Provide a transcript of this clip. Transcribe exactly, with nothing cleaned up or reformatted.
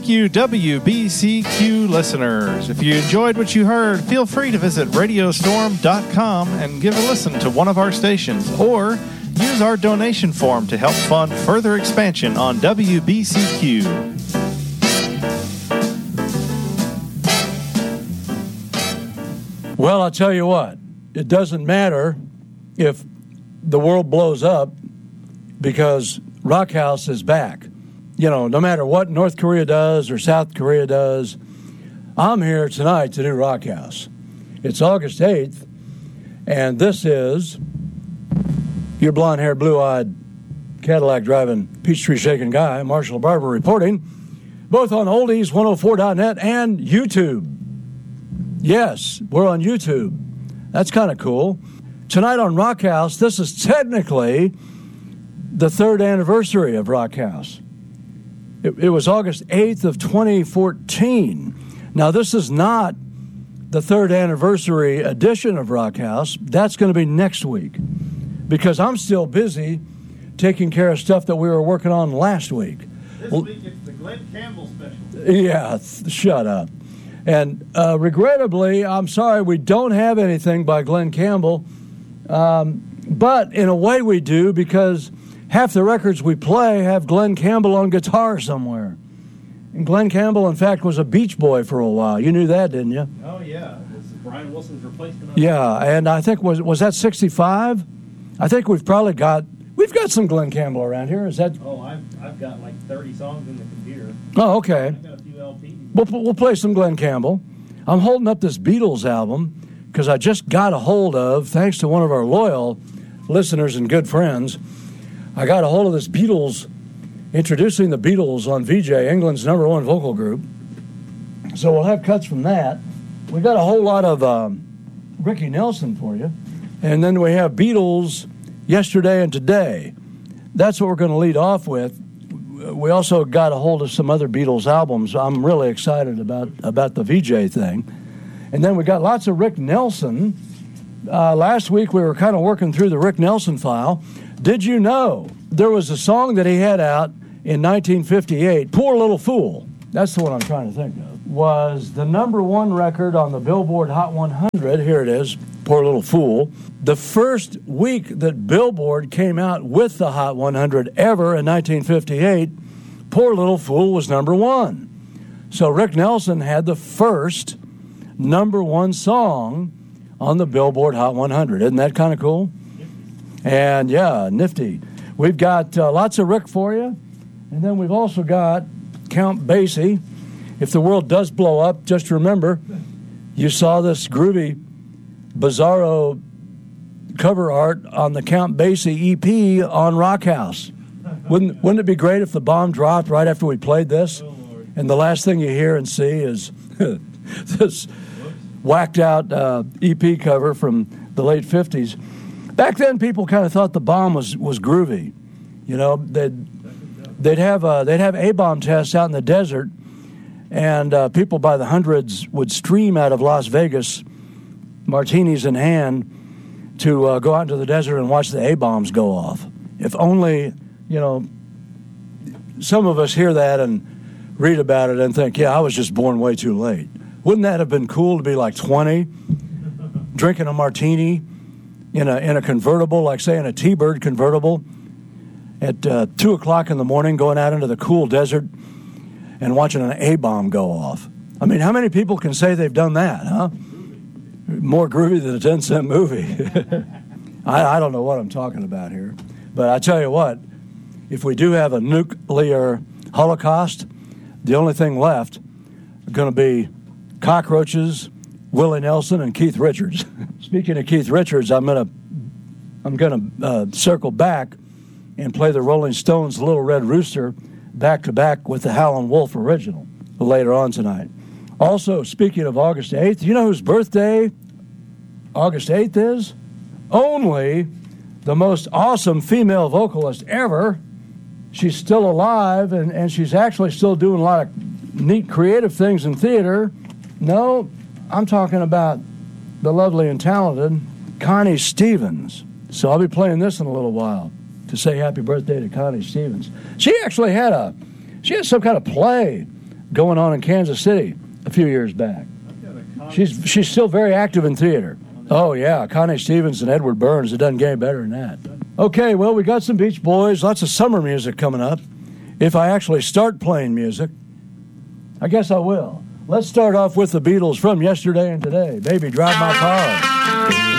thank you, W B C Q listeners. If you enjoyed what you heard, feel free to visit radio storm dot com and give a listen to one of our stations, or use our donation form to help fund further expansion on W B C Q. Well, I'll tell you what, it doesn't matter if the world blows up because Rock House is back. You know, no matter what North Korea does or South Korea does, I'm here tonight to do Rock House. It's August eighth, and this is your blonde-haired, blue-eyed, Cadillac-driving, Peachtree-shaking guy, Marshall Barber, reporting, both on oldies one oh four dot net and YouTube. Yes, we're on YouTube. That's kind of cool. Tonight on Rock House, this is technically the third anniversary of Rock House. It, it was August eighth of twenty fourteen. Now, this is not the third anniversary edition of Rock House. That's going to be next week because I'm still busy taking care of stuff that we were working on last week. This week it's the Glenn Campbell special. Yeah, th- shut up. And uh, regrettably, I'm sorry we don't have anything by Glenn Campbell. Um, but in a way we do because half the records we play have Glenn Campbell on guitar somewhere. And Glenn Campbell, in fact, was a Beach Boy for a while. You knew that, didn't you? Oh, yeah. It's Brian Wilson's replacement. Yeah, and I think, was was that sixty-five? I think we've probably got, we've got some Glenn Campbell around here. Is that? Oh, I've, I've got like thirty songs in the computer. Oh, okay. I've got a few L Ps. We'll, we'll play some Glenn Campbell. I'm holding up this Beatles album because I just got a hold of, thanks to one of our loyal listeners and good friends, I got a hold of this Beatles, introducing the Beatles on V J, England's number one vocal group. So we'll have cuts from that. We got a whole lot of um, Ricky Nelson for you. And then we have Beatles yesterday and today. That's what we're going to lead off with. We also got a hold of some other Beatles albums. I'm really excited about, about the V J thing. And then we got lots of Rick Nelson. Uh, last week we were kind of working through the Rick Nelson file. Did you know there was a song that he had out in nineteen fifty-eight, Poor Little Fool, that's the one I'm trying to think of, was the number one record on the Billboard Hot one hundred. Here it is, Poor Little Fool. The first week that Billboard came out with the Hot one hundred ever in nineteen fifty-eight, Poor Little Fool was number one. So Rick Nelson had the first number one song on the Billboard Hot one hundred. Isn't that kind of cool? And yeah, nifty. We've got uh, lots of Rick for you. And then we've also got Count Basie. If the world does blow up, just remember, you saw this groovy, bizarro cover art on the Count Basie E P on Rock House. Wouldn't, wouldn't it be great if the bomb dropped right after we played this? Oh, Lord. And the last thing you hear and see is this whacked out uh, E P cover from the late fifties. Back then, people kind of thought the bomb was, was groovy. You know, they'd, they'd have uh, they'd have A-bomb tests out in the desert, and uh, people by the hundreds would stream out of Las Vegas, martinis in hand, to uh, go out into the desert and watch the A-bombs go off. If only, you know, some of us hear that and read about it and think, yeah, I was just born way too late. Wouldn't that have been cool to be like twenty, drinking a martini in a in a convertible, like say in a T-Bird convertible, at uh, two o'clock in the morning, going out into the cool desert and watching an A-bomb go off? I mean, how many people can say they've done that, huh? More groovy than a ten-cent movie. I, I don't know what I'm talking about here. But I tell you what, if we do have a nuclear holocaust, the only thing left are going to be cockroaches, Willie Nelson, and Keith Richards. Speaking of Keith Richards, I'm going to I'm going to uh, circle back and play the Rolling Stones' Little Red Rooster back-to-back with the Howlin' Wolf original later on tonight. Also, speaking of August eighth, you know whose birthday August eighth is? Only the most awesome female vocalist ever. She's still alive, and, and she's actually still doing a lot of neat creative things in theater. No, I'm talking about the lovely and talented Connie Stevens. So I'll be playing this in a little while to say happy birthday to Connie Stevens. She actually had a, she had some kind of play going on in Kansas City a few years back. She's she's still very active in theater. Oh, yeah, Connie Stevens and Edward Burns. It doesn't get any better than that. Okay, well, we got some Beach Boys, lots of summer music coming up. If I actually start playing music, I guess I will. Let's start off with the Beatles from yesterday and today. Baby, drive my car.